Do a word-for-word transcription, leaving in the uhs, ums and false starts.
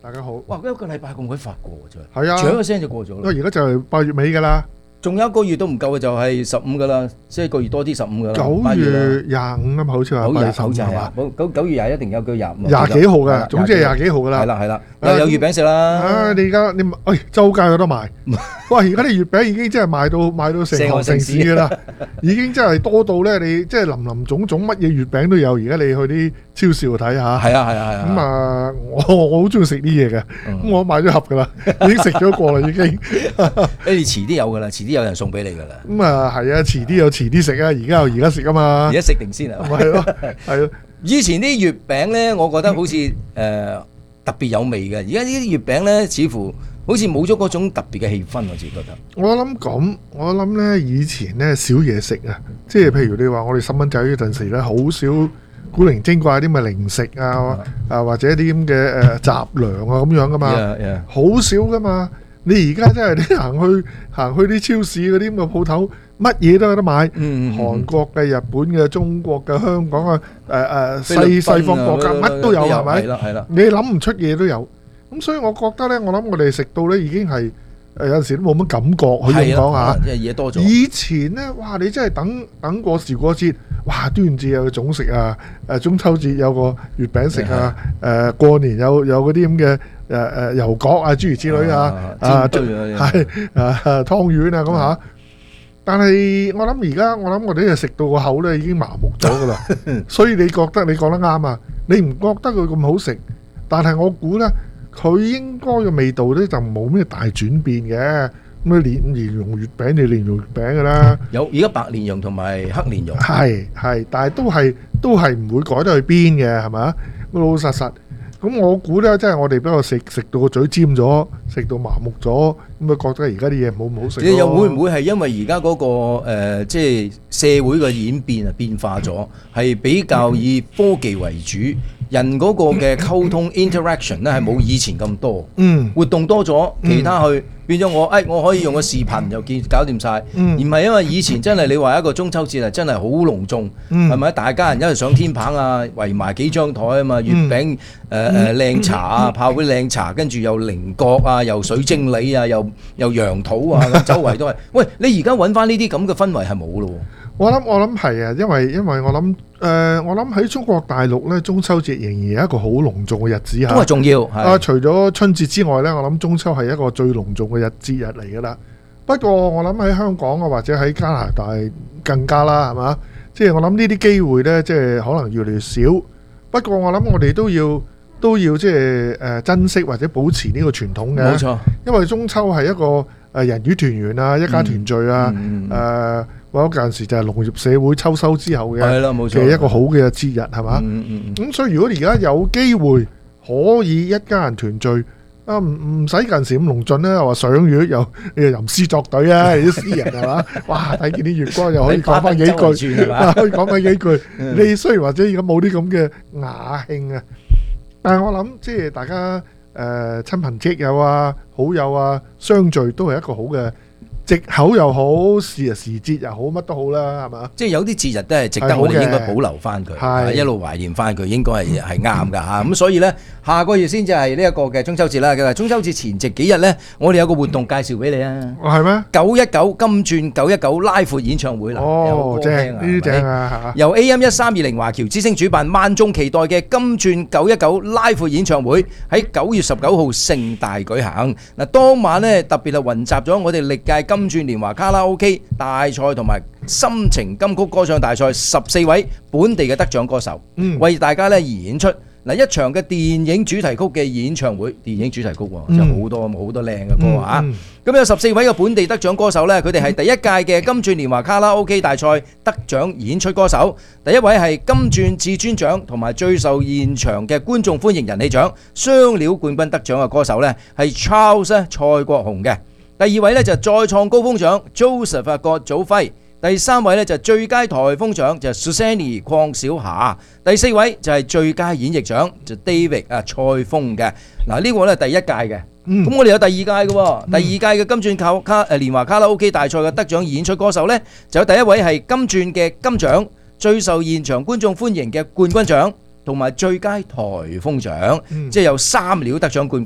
大家好。 哇！一個禮拜咁鬼快過真係啊， 唰一聲就過咗啦。 因為而家就係八月尾㗎啦， 仲有一個月都唔夠嘅就係十五㗎啦，即係一個月多啲十五㗎啦。 九月廿五啊嘛，好似話九月八月十五好似係啊係嘛？， 九九月廿一定有個廿五。 廿幾號係啦嘅，總之係廿幾號㗎啦。 係啦係啦，又有月餅食啊！ 啦。 你而家你喂周街有得賣，哇！而家啲月餅已經真係賣到賣到成行成市㗎啦，已經真係多到咧，你即係林林總總乜嘢月餅都有。而家你去啲超市度睇下， 係啊係啊係啊。 咁啊，我我好中意食啲嘢嘅，咁我買咗盒㗎啦，已經食咗過啦已經。 你哋遲啲有㗎啦，遲啲有人送俾你㗎啦。 咁啊係啊，遲啲有遲啲食啊，而家有而家食啊嘛而。家食定先啊。 咪係咯，係咯。 以前啲月餅咧，我覺得好似誒特別有味嘅，而家呢啲月餅咧，似乎好似冇咗嗰種特別嘅氣氛，我自己覺得。 我諗咁，我諗咧以前咧少嘢食啊，即係譬如你話我哋細蚊仔嗰陣時咧，好少古靈精怪啲咪零食啊，啊或者啲咁嘅誒雜糧啊咁樣噶嘛， Yeah, yeah. 好少噶嘛。你而家真係你行去行去啲超市嗰啲咁嘅鋪頭，乜嘢都有得買。 嗯， 韓國嘅、日本嘅、中國嘅、香港啊、誒誒菲律賓啊西西方國家乜都有係咪？ 係啦係啦。 你諗唔出嘢都有。咁所以我覺得咧，我諗我哋食到咧已經係誒有陣時都冇乜感覺，可以咁講下。 即係嘢多咗。 以前咧，哇！你真係等等過時過節，哇！端午節有個粽食啊，誒中秋節有個月餅食啊，誒過年有有嗰啲咁嘅誒誒油角啊，諸如此類啊，啊係啊湯圓啊咁嚇。但係我諗而家我諗我哋就食到個口咧已經麻木咗噶啦，所以你覺得你講得啱啊？你唔覺得佢咁好食？但係我估咧，佢應該嘅味道咧就冇咩大轉變嘅。咁你蓮蓮蓉月餅，你蓮蓉月餅㗎啦。 有而家白蓮蓉同埋黑蓮蓉。 係係，但係都係都係唔會改得去邊嘅，係咪啊？老老實實。咁我估咧，即係我哋比較食食到個嘴尖咗，食到麻木咗，咁啊覺得而家啲嘢冇咁好食咯。 你又會唔會係因為而家嗰個誒，即係社會嘅演變啊變化咗，係比較以科技為主，人嗰個嘅溝通 interaction 咧係冇以前咁多， 嗯， 活動多咗，其他去變咗我誒，我可以用個視頻就見搞掂晒， 嗯而唔係因為以前真係你話一個中秋節係真係好隆重， 嗯係咪？大家人一齊上天棚啊，圍埋幾張台啊嘛，月餅誒誒靚茶啊，炮灰靚茶，跟住又菱角啊，又水晶梨啊，又又楊桃啊，咁周圍都係。喂，你而家揾翻呢啲咁嘅氛圍係冇咯喎。 我諗我諗係啊，因為因為我諗誒、呃，我諗喺中國大陸咧，中秋節仍然係一個好隆重嘅日子嚇。 都係重要。 啊，除咗春節之外咧，我諗中秋係一個最隆重嘅日節日嚟㗎啦。不過我諗喺香港啊，或者喺加拿大更加啦，係嘛？即係我諗呢啲機會咧，即係可能越嚟越少。不過我諗我哋都要都要即係誒珍惜或者保持呢個傳統嘅。 冇錯， 因為中秋係一個誒人與團圓啊，一家團聚啊， 嗯嗯誒或者有陣時就係農業社會秋收之後嘅係啦，冇錯嘅一個好嘅節日係嘛？ 嗯嗯嗯咁所以如果而家有機會可以一家人團聚啊，唔唔使近時咁隆盡咧，又話賞月又又吟詩作對啊，啲詩人係嘛？哇！睇見啲月光又可以講翻幾句，可以講翻幾句。你雖然或者而家冇啲咁嘅雅興啊，但係我諗即係大家誒親朋戚友啊、好友啊相聚都係一個好嘅藉口又好，時時節又好，乜都好啦，係嘛？ 即係有啲節日都係值得我哋應該保留翻佢， 係一路懷念翻佢，應該係係啱㗎嚇。咁所以呢，下個月先至係呢一個嘅中秋節啦。佢話中秋節前夕幾日呢，我哋有個活動介紹俾你啊。 哦，係咩？ 九一九金鑽九一九拉闊演唱會啦， 哦，正呢啲正啊嚇！ 由 A M 一三二零華僑之星主辦，萬眾期待嘅金鑽九一九拉闊演唱會喺九月十九號盛大舉行。嗱，當晚呢特別係雲集咗我哋歷屆金鑽年華卡拉 OK 大賽同埋心情金曲歌唱大賽十四位本地嘅得獎歌手， 嗯為大家咧演出嗱一場嘅電影主題曲嘅演唱會，電影主題曲喎， 嗯真係好多好多靚嘅歌嗯啊！ 嗯咁有十四位嘅本地得獎歌手呢，佢哋係第一屆嘅金鑽年華卡拉 OK 大賽得獎演出歌手。第一位係金鑽至尊獎同埋最受現場嘅觀眾歡迎人氣獎雙料冠軍得獎嘅歌手呢，係 Charles 咧蔡國雄嘅。第二位呢，就係再創高峰獎 Joseph 啊郭祖輝。第三位呢，就係最佳颱風獎就係 Susanny 鄺小霞。第四位就係最佳演繹獎就 David 啊蔡峰嘅。嗱呢個呢係第一屆嘅。咁、嗯、我哋有第二屆嘅喎，嗯、第二屆嘅金鑽卡卡誒年華卡拉 OK 大賽嘅得獎演出歌手呢，就有第一位係金鑽嘅金獎，最受現場觀眾歡迎嘅冠軍獎，同埋最佳颱風獎，嗯、即係有三料得獎冠軍。